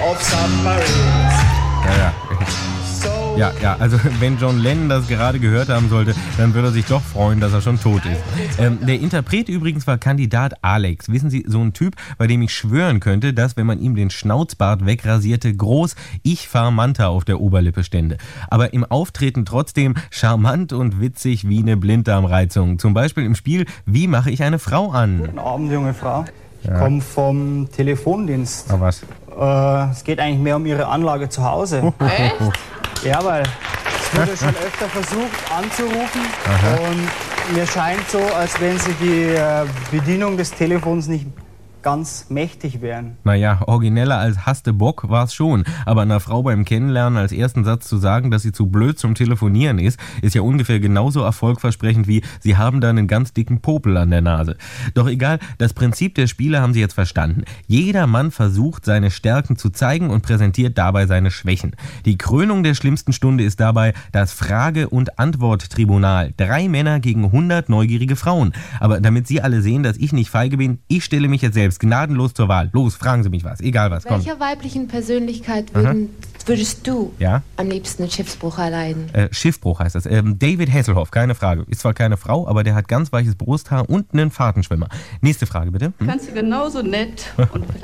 of submarines. Ja, also wenn John Lennon das gerade gehört haben sollte, dann würde er sich doch freuen, dass er schon tot ist. Der Interpret übrigens war Kandidat Alex. Wissen Sie, so ein Typ, bei dem ich schwören könnte, dass, wenn man ihm den Schnauzbart wegrasierte, groß Ich fahr Manta auf der Oberlippe stände. Aber im Auftreten trotzdem charmant und witzig wie eine Blinddarmreizung. Zum Beispiel im Spiel Wie mache ich eine Frau an? Guten Abend, junge Frau. Ich komme vom Telefondienst. Ah, was? Es geht eigentlich mehr um Ihre Anlage zu Hause. Echt? Ja, weil es wurde schon öfter versucht anzurufen. Und mir scheint so, als wenn Sie die Bedienung des Telefons nicht ganz mächtig wären. Naja, origineller als Haste Bock war es schon. Aber einer Frau beim Kennenlernen als ersten Satz zu sagen, dass sie zu blöd zum Telefonieren ist ja ungefähr genauso erfolgversprechend wie Sie haben da einen ganz dicken Popel an der Nase. Doch egal, das Prinzip der Spiele haben Sie jetzt verstanden. Jeder Mann versucht, seine Stärken zu zeigen und präsentiert dabei seine Schwächen. Die Krönung der schlimmsten Stunde ist dabei das Frage- und Antwort-Tribunal. 3 Männer gegen 100 neugierige Frauen. Aber damit Sie alle sehen, dass ich nicht feige bin, ich stelle mich jetzt selbst gnadenlos zur Wahl. Los, fragen Sie mich was. Egal was. Komm. Welcher weiblichen Persönlichkeit würdest du am liebsten einen Schiffsbruch erleiden? Schiffbruch heißt das. David Hasselhoff, keine Frage. Ist zwar keine Frau, aber der hat ganz weiches Brusthaar und einen Fahrtenschwimmer. Nächste Frage bitte. Kannst du genauso nett und